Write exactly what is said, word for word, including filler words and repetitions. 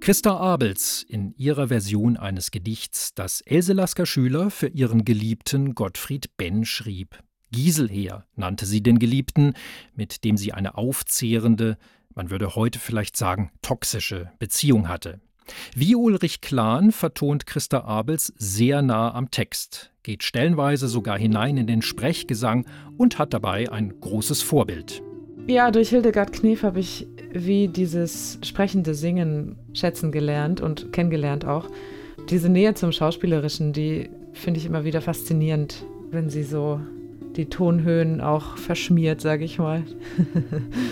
Christa Abels in ihrer Version eines Gedichts, das Else Lasker-Schüler für ihren Geliebten Gottfried Benn schrieb. Giselher nannte sie den Geliebten, mit dem sie eine aufzehrende, man würde heute vielleicht sagen, toxische Beziehung hatte. Wie Ulrich Klahn vertont Christa Abels sehr nah am Text, geht stellenweise sogar hinein in den Sprechgesang und hat dabei ein großes Vorbild. Ja, durch Hildegard Knef habe ich wie dieses sprechende Singen schätzen gelernt und kennengelernt auch. Diese Nähe zum Schauspielerischen, die finde ich immer wieder faszinierend, wenn sie so die Tonhöhen auch verschmiert, sage ich mal.